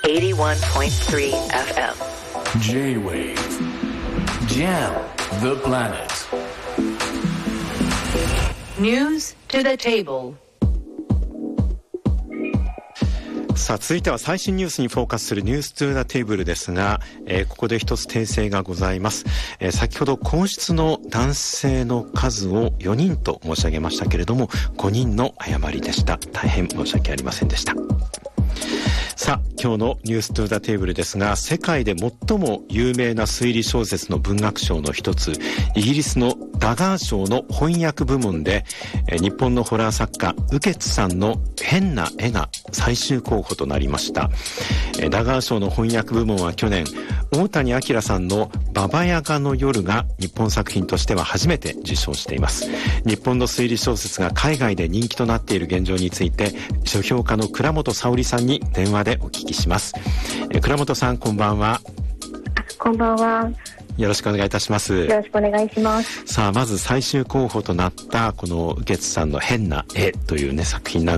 81.3 FM J-Wave Jam the planet News to the table。 さあ続いては最新ニュースにフォーカスするニューストゥーザテーブルですが、ここで一つ訂正がございます。先ほど皇室の男性の数を4人と申し上げましたけれども5人の誤りでした。大変申し訳ありませんでした。さあ今日のニューストゥーザテーブルですが、世界で最も有名な推理小説の文学賞の一つ、イギリスのダガー賞の翻訳部門で日本のホラー作家雨穴さんの変な絵が最終候補となりました。ダガー賞の翻訳部門は去年大谷明さんのババヤガの夜が日本作品としては初めて受賞しています。日本の推理小説が海外で人気となっている現状について書評家の倉本沙織さんに電話でお聞きします。倉本さんこんばんは。 こんばんは。 よろしくお願いいたします。 よろしくお願いします。 さあまず最終候補となったこの雨穴さんの変な絵というね作品なん